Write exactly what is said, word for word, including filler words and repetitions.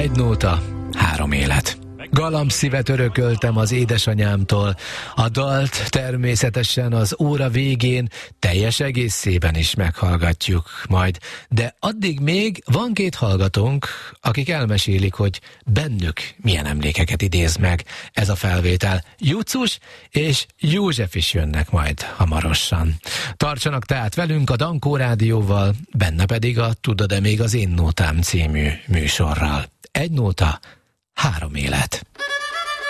Egy nóta, három élet. Galambszívet örököltem az édesanyámtól. A dalt természetesen az óra végén teljes egészében is meghallgatjuk majd. De addig még van két hallgatónk, akik elmesélik, hogy bennük milyen emlékeket idéz meg ez a felvétel. Jucus és József is jönnek majd hamarosan. Tartsanak tehát velünk a Dankó Rádióval, benne pedig a Tudod-e még az én nótám című műsorral. Egy nóta, három élet.